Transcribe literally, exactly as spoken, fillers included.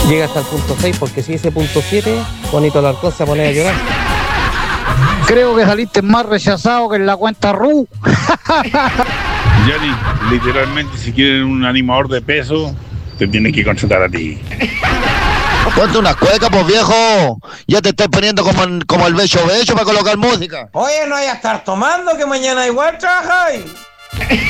llega hasta el punto seis, porque si ese punto siete, Juanito Alarcón se pone a llorar. Creo que saliste más rechazado que en la cuenta R U. Yari, literalmente, si quieren un animador de peso, te tienen que contratar a ti. Ponte una cueca, pues viejo. Ya te estás poniendo como, como el becho becho para colocar música. Oye, no hay a estar tomando, que mañana igual trabajáis.